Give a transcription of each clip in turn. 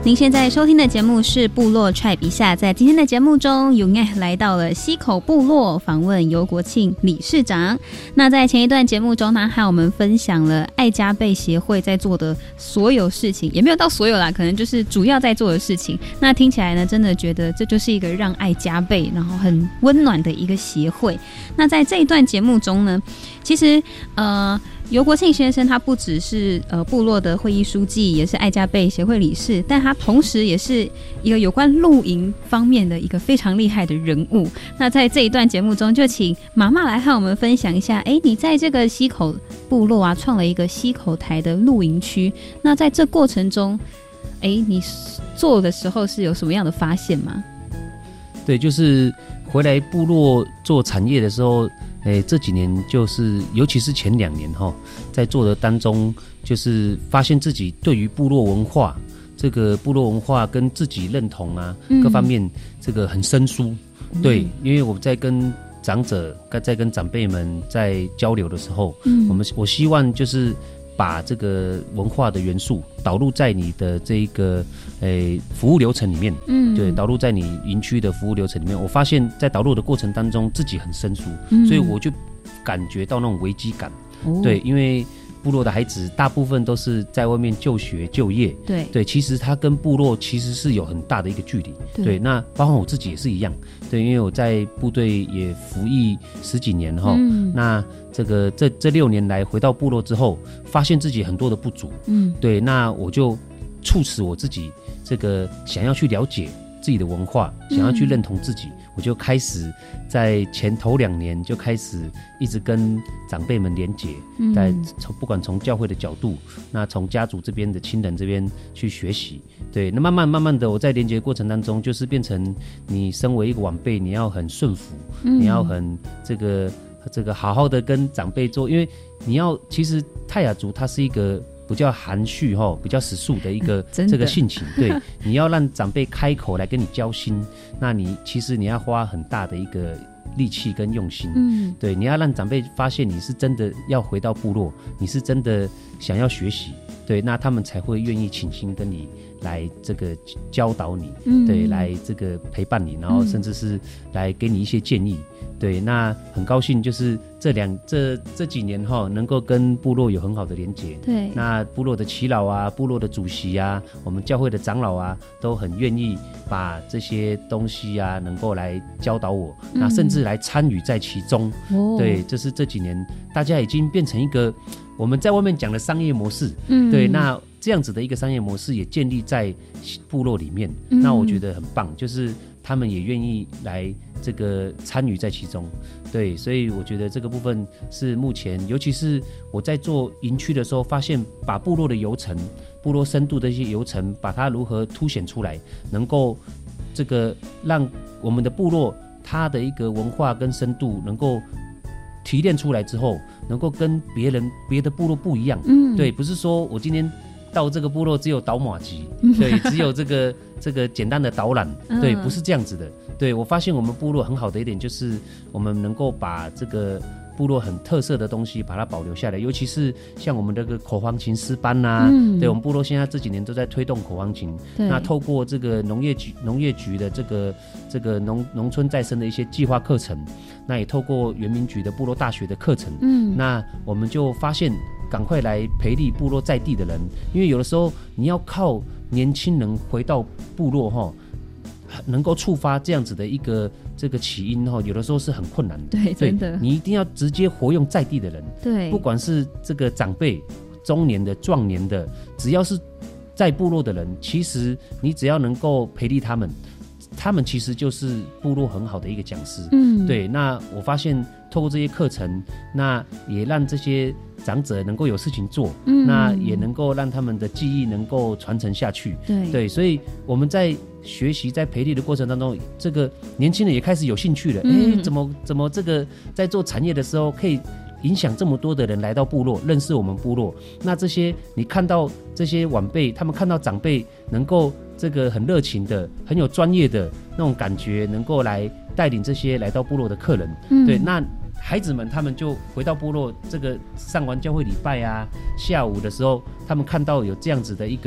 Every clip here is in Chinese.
您现在收听的节目是部落 Tribe 一下，在今天的节目中，永爱来到了溪口部落访问游国庆理事长。那在前一段节目中呢，和我们分享了爱家贝协会在做的所有事情，也没有到所有啦，可能就是主要在做的事情。那听起来呢，真的觉得这就是一个让爱加倍，然后很温暖的一个协会。那在这一段节目中呢，其实游国庆先生他不只是部落的会议书记，也是爱家贝协会理事，但他同时也是一个有关露营方面的一个非常厉害的人物。那在这一段节目中，就请妈妈来和我们分享一下，你在这个溪口部落啊，创了一个溪口台的露营区。那在这过程中，你做的时候是有什么样的发现吗？ 对，就是回来部落做产业的时候，这几年就是尤其是前2年在做的当中，就是发现自己对于部落文化，这个部落文化跟自己认同啊，各方面这个很生疏。对，因为我在跟长者在跟长辈们在交流的时候，我希望就是把这个文化的元素导入在你的这个服务流程里面，对，导入在你营区的服务流程里面。我发现在导入的过程当中，自己很生疏，所以我就感觉到那种危机感。对，因为部落的孩子大部分都是在外面就学就业，对，其实他跟部落其实是有很大的一个距离。对，那包括我自己也是一样。对，因为我在部队也服役10几年那这6年来回到部落之后，发现自己很多的不足。对，那我就促使我自己这个想要去了解自己的文化，想要去认同自己，我就开始在头2年就开始一直跟长辈们连结，不管从教会的角度，那从家族这边的亲人这边去学习。对，那慢慢的我在连结的过程当中，就是变成你身为一个晚辈，你要很顺服，你要很这个好好的跟长辈做，因为其实泰雅族它是一个比较含蓄比较实数的一个这个性情。对，你要让长辈开口来跟你交心，那其实你要花很大的一个力气跟用心。对，你要让长辈发现你是真的要回到部落，你是真的想要学习，对，那他们才会愿意倾心跟你来这个教导你，对，来这个陪伴你，然后甚至是来给你一些建议。对，那很高兴就是这几年能够跟部落有很好的连结。对，那部落的耆老啊，部落的主席啊，我们教会的长老啊，都很愿意把这些东西啊能够来教导我，那甚至来参与在其中。对，这是这几年大家已经变成一个我们在外面讲的商业模式。对，那这样子的一个商业模式也建立在部落里面。那我觉得很棒，就是他们也愿意来这个参与在其中。对，所以我觉得这个部分是目前，尤其是我在做营区的时候，发现把部落的游程、部落深度的一些游程，把它如何凸显出来，能够这个让我们的部落它的一个文化跟深度能够提炼出来之后，能够跟别的部落不一样。对，不是说我今天到这个部落只有导马机，对，只有这个简单的导览，对，不是这样子的。对，我发现我们部落很好的一点就是我们能够把这个部落很特色的东西把它保留下来，尤其是像我们这个口簧琴诗班对，我们部落现在这几年都在推动口簧琴。那透过这个农业局的这个农村再生的一些计划课程，那也透过原民局的部落大学的课程，那我们就发现赶快来培力部落在地的人，因为有的时候你要靠年轻人回到部落能够触发这样子的一个这个起因有的时候是很困难的。对，真的，你一定要直接活用在地的人。对，不管是这个长辈、中年的、壮年的，只要是在部落的人，其实你只要能够培力他们其实就是部落很好的一个讲师。对，那我发现透过这些课程，那也让这些长者能够有事情做，那也能够让他们的记忆能够传承下去。对，所以我们在学习在培力的过程当中，这个年轻人也开始有兴趣了。怎么这个在做产业的时候可以影响这么多的人来到部落认识我们部落？那这些你看到这些晚辈，他们看到长辈能够这个很热情的、很有专业的那种感觉，能够来带领这些来到部落的客人。对，那孩子们他们就回到部落，这个上完教会礼拜啊，下午的时候他们看到有这样子的一个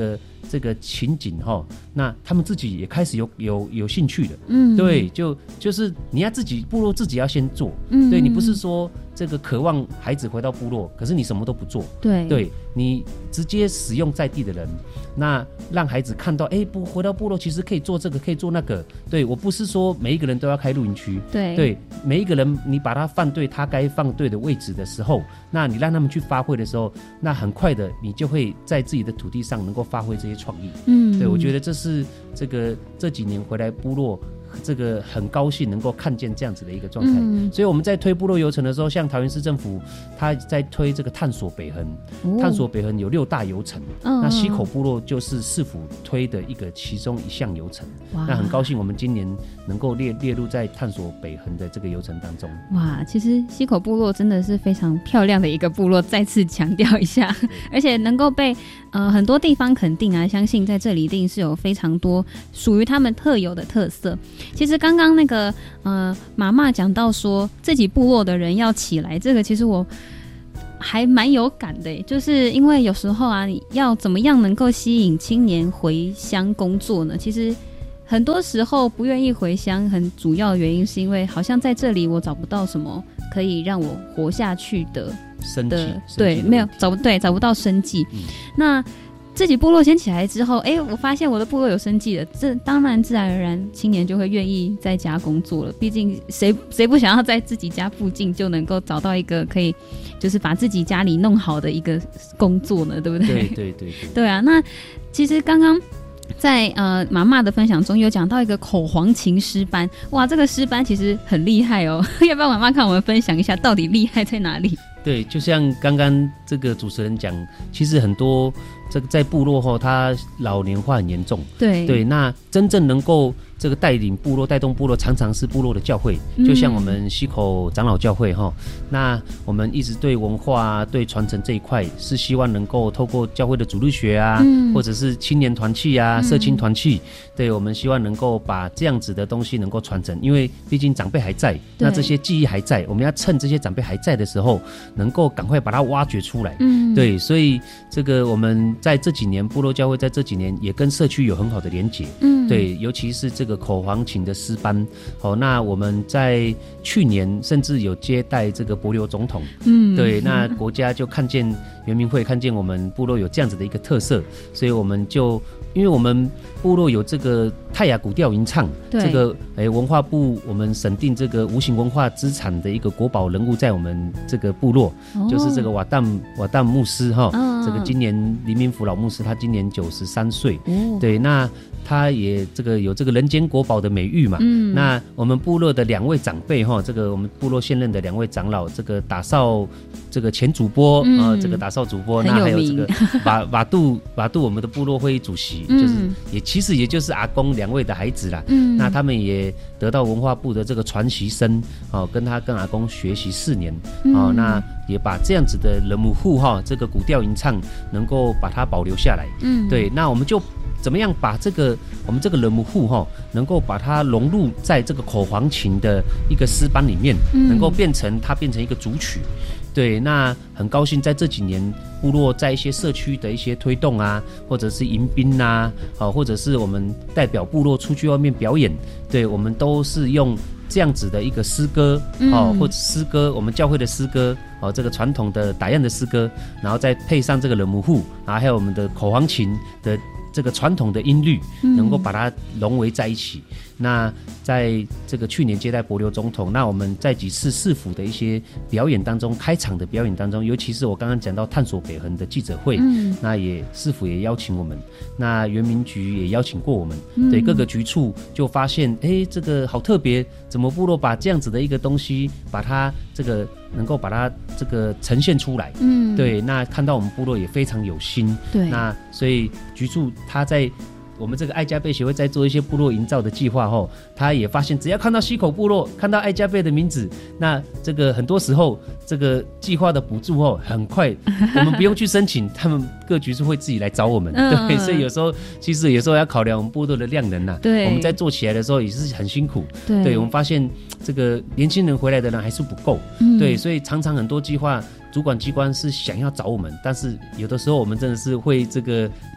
这个情景那他们自己也开始有兴趣了。对，就是你要自己部落自己要先做。对，你不是说这个渴望孩子回到部落，可是你什么都不做。对，你直接使用在地的人，那让孩子看到，不回到部落其实可以做这个，可以做那个。对，我不是说每一个人都要开露营区。对，每一个人你把他放对他该放对的位置的时候，那你让他们去发挥的时候，那很快的你就会在自己的土地上能够发挥这些创意。对，我觉得这是这几年回来部落。这个很高兴能够看见这样子的一个状态。所以我们在推部落游程的时候，像桃园市政府他在推这个探索北横。探索北横有6大游程。那溪口部落就是市府推的其中一项游程。那很高兴我们今年能够列入在探索北横的这个游程当中。 哇，其实溪口部落真的是非常漂亮的一个部落，再次强调一下，而且能够被很多地方肯定啊，相信在这里一定是有非常多属于他们特有的特色。其实刚刚那个妈妈讲到说自己部落的人要起来，这个其实我还蛮有感的，就是因为有时候啊，你要怎么样能够吸引青年回乡工作呢？其实很多时候不愿意回乡，很主要的原因是因为好像在这里我找不到什么可以让我活下去的生计。 对，没有找不到生计。那自己部落先起来之后，我发现我的部落有生计了，这当然自然而然青年就会愿意在家工作了。毕竟谁不想要在自己家附近就能够找到一个可以就是把自己家里弄好的一个工作呢，对不对？ 对。 对啊，那其实刚刚在妈妈的分享中有讲到一个口簧琴诗班。哇，这个诗班其实很厉害哦，要不要妈妈看我们分享一下到底厉害在哪里？ 对，就像刚刚这个主持人讲，其实很多这个在部落后，他老年化很严重。对，那真正能够这个带领部落、带动部落，常常是部落的教会，就像我们溪口长老教会那我们一直对文化、对传承这一块，是希望能够透过教会的主日学啊，或者是青年团契啊、社青团契，对，我们希望能够把这样子的东西能够传承，因为毕竟长辈还在，那这些记忆还在，我们要趁这些长辈还在的时候，能够赶快把它挖掘出来。对，所以这个我们在这几年部落教会在这几年也跟社区有很好的连结。对，尤其是这个口簧琴的诗班。那我们在去年甚至有接待这个帛琉总统。对，那国家就看见原民会看见我们部落有这样子的一个特色，所以我们就因为我们部落有这个泰雅古调吟唱，这个文化部我们审定这个无形文化资产的一个国宝人物在我们这个部落，就是这个瓦旦牧师这个今年黎明福老牧师他今年93岁。对，那他也这个有这个人间国宝的美誉嘛。那我们部落的2位长辈这个我们部落现任的2位长老，这个打扫这个前主播这个打扫主播，那还有这个瓦杜我们的部落会议主席，就是其实也就是阿公2位的孩子啦。那他们也得到文化部的这个传习生，跟阿公学习4年。那也把这样子的人母户这个古调吟唱能够把它保留下来。对，那我们就怎么样把我们这个人母户能够把它融入在这个口簧琴的一个诗班里面，能够变成一个主曲。对，那很高兴在这几年部落在一些社区的一些推动啊，或者是迎宾啊，或者是我们代表部落出去外面表演，对，我们都是用这样子的一个诗歌，或者诗歌，我们教会的诗歌，这个传统的打样的诗歌，然后再配上这个人母户，然后还有我们的口簧琴的这个传统的音律，能够把它融为在一起。那在这个去年接待帛琉总统，那我们在几次市府的一些表演当中，开场的表演当中，尤其是我刚刚讲到探索北横的记者会，那市府也邀请我们，那原民局也邀请过我们，对，各个局处就发现，这个好特别，怎么部落把这样子的一个东西，把它这个能够把它这个呈现出来，对，那看到我们部落也非常有心，对，那所以局处他在我们这个爱家贝协会在做一些部落营造的计划后，他也发现只要看到溪口部落，看到爱家贝的名字，那这个很多时候这个计划的补助很快我们不用去申请，他们各局处会自己来找我们。对，所以有时候要考量我们部落的量能对，我们在做起来的时候也是很辛苦。对，我们发现这个年轻人回来的人还是不够。对，所以常常很多计划主管机关是想要找我们，但是有的时候我们真的是会这个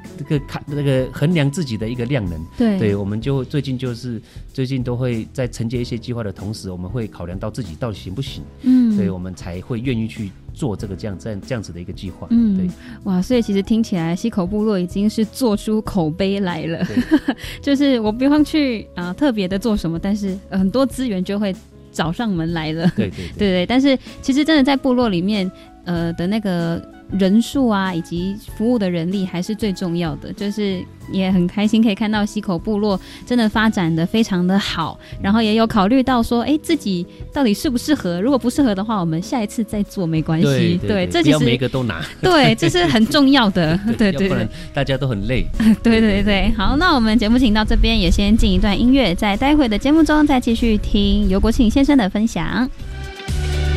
那个衡量自己的一个量能。 对， 我们就最近都会在承接一些计划的同时，我们会考量到自己到底行不行，对，我们才会愿意去做这样子的一个计划。对， 哇，所以其实听起来溪口部落已经是做出口碑来了，就是我不用去特别的做什么，但是很多资源就会找上门来了。对，但是其实真的在部落里面的那个人数啊，以及服务的人力还是最重要的，就是也很开心可以看到溪口部落真的发展的非常的好，然后也有考虑到说自己到底适不适合，如果不适合的话我们下一次再做没关系。对，这其实不要每一个都拿。 对，这是很重要的。对， 要不然大家都很累。 对，好，那我们节目请到这边也先进一段音乐，在待会的节目中再继续听尤国庆先生的分享。